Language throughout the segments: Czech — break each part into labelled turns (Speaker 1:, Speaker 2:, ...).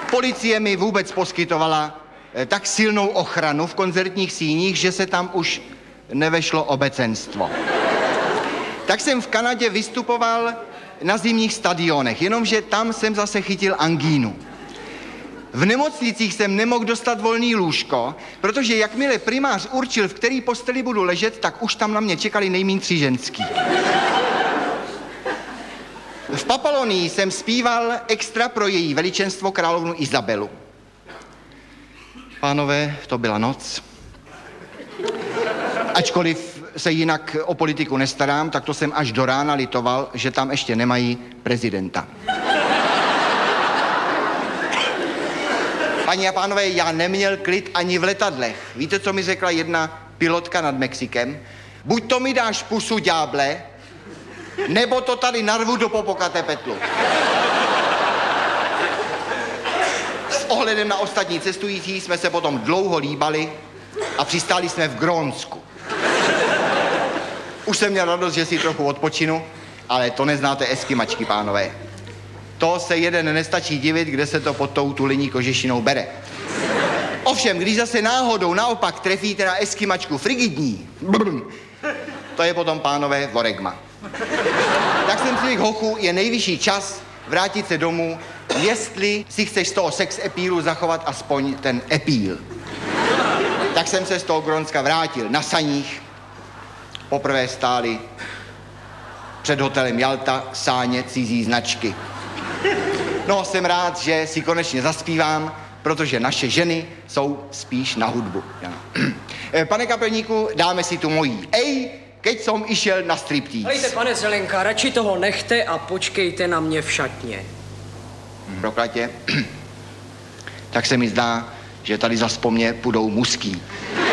Speaker 1: Policie mi vůbec poskytovala tak silnou ochranu v koncertních síních, že se tam už nevešlo obecenstvo. Tak jsem v Kanadě vystupoval na zimních stadionech, jenomže tam jsem zase chytil angínu. V nemocnicích jsem nemohl dostat volný lůžko, protože jakmile primář určil, v který posteli budu ležet, tak už tam na mě čekali nejmíň 3 ženský. V Papalonii jsem zpíval extra pro její veličenstvo královnu Izabelu. Pánové, to byla noc. Ačkoliv se jinak o politiku nestarám, tak to jsem až do rána litoval, že tam ještě nemají prezidenta. Paní a pánové, já neměl klid ani v letadlech. Víte, co mi řekla jedna pilotka nad Mexikem? Buď to mi dáš pusu, ďáble, nebo to tady narvu do Popocatépetlu. S ohledem na ostatní cestující jsme se potom dlouho líbali a přistáli jsme v Grónsku. Už jsem měl radost, že si trochu odpočinu, ale to neznáte eskimačky, pánové. To se jeden nestačí divit, kde se to pod tou tulení kožešinou bere. Ovšem, když zase náhodou naopak trefíte na eskimačku frigidní, to je potom, pánové, voregma. Tak jsem si řekl, hochu, je nejvyšší čas vrátit se domů, jestli si chceš z toho sex appealu zachovat aspoň ten appeal. Tak jsem se z toho Grónska vrátil na saních. Poprvé stáli před hotelem Jalta sáně cizí značky. No, jsem rád, že si konečně zaspívám, protože naše ženy jsou spíš na hudbu. Pane kapelníku, dáme si tu mojí. Ej, keď som išel na striptease.
Speaker 2: Hejte, pane Zelenka, radši toho nechte a počkejte na mě v šatně.
Speaker 1: Proklatě. Tak se mi zdá, že tady zas po mně půjdou muský.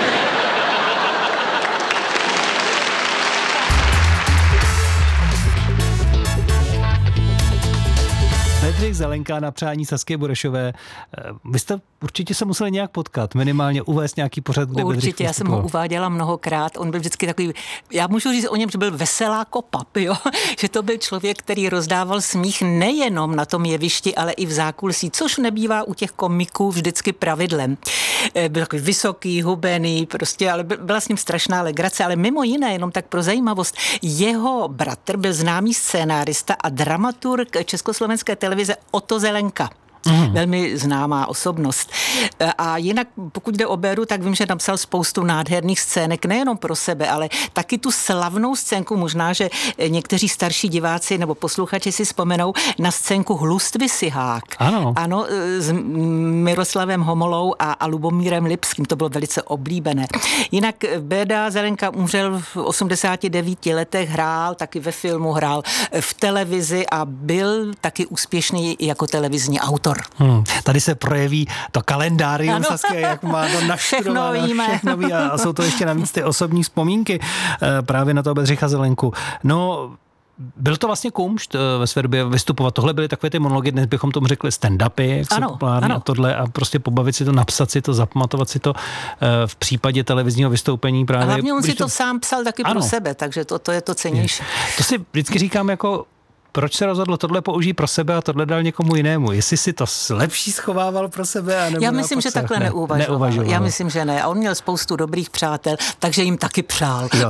Speaker 3: Bedřich Zelenka na přání Saskie Burešové. Vy jste určitě se museli nějak potkat, minimálně uvést nějaký pořad, kde Bedřich
Speaker 4: Určitě, já jsem ho uváděla mnohokrát. On byl vždycky takový, já můžu říct o něm, že byl veselá kopap, jo? Že to byl člověk, který rozdával smích nejenom na tom jevišti, ale i v zákulisí, což nebývá u těch komiků vždycky pravidlem. Byl takový vysoký, hubený, prostě, ale byla s ním strašná legrace, ale mimo jiné, jenom tak pro zajímavost, jeho bratr byl známý scénárista a dramaturg československé televize Otto Zelenka. Velmi známá osobnost. A jinak, pokud jde o Béru, tak vím, že napsal spoustu nádherných scének, nejenom pro sebe, ale taky tu slavnou scénku, možná, že někteří starší diváci nebo posluchači si vzpomenou na scénku Hlustvy Sihák. Ano, s Miroslavem Homolou a Lubomírem Lipským, to bylo velice oblíbené. Jinak Béda Zelenka umřel v 89 letech, hrál taky ve filmu, hrál v televizi a byl taky úspěšný jako televizní autor.
Speaker 3: Tady se projeví to kalendárium Saskia, jak má to naštudované, všechno ví a jsou to ještě navíc ty osobní vzpomínky právě na toho Bedřicha Zelenku. No, byl to vlastně kumšt ve své době vystupovat. Tohle byly takové ty monology, dnes bychom tomu řekli stand-upy, jak jsou populární a tohle a prostě pobavit si to, napsat si to, zapamatovat si to v případě televizního vystoupení právě. A
Speaker 4: hlavně on si to sám psal taky pro sebe, takže to je to cennější.
Speaker 3: To si vždycky říkám jako proč se rozhodlo tohle použít pro sebe a tohle dal někomu jinému? Jestli si to lepší schovával pro sebe? Anebo
Speaker 4: já myslím, že takhle neuvažoval. Já myslím, že ne. A on měl spoustu dobrých přátel, takže jim taky přál.
Speaker 3: Jo.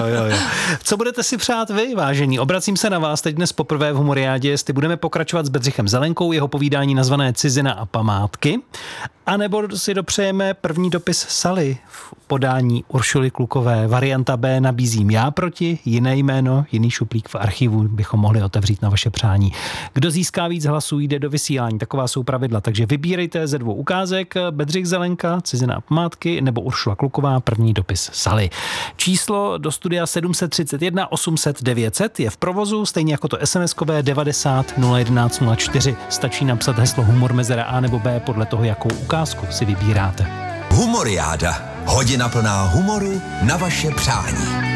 Speaker 3: Co budete si přát vy, vážení? Obracím se na vás teď dnes poprvé v Humoriádě, jestli budeme pokračovat s Bedřichem Zelenkou, jeho povídání nazvané Cizina a památky, anebo si dopřejeme první dopis Sally v podání Uršuly Klukové. Varianta B nabízím já proti, jiné jméno, jiný šuplík v archivu bychom mohli otevřít na vaše přání. Kdo získá víc hlasů, jde do vysílání. Taková jsou pravidla. Takže vybírejte ze 2 ukázek: Bedřich Zelenka, Cizina a památky, nebo Uršula Kluková, první dopis Sally. Číslo do studia 731 800 900 je v provozu, stejně jako to SMS-kové 90 011 04. Stačí napsat heslo humor mezera A nebo B podle toho, jakou ukázku si vybíráte.
Speaker 5: Humoriáda. Hodina plná humoru na vaše přání.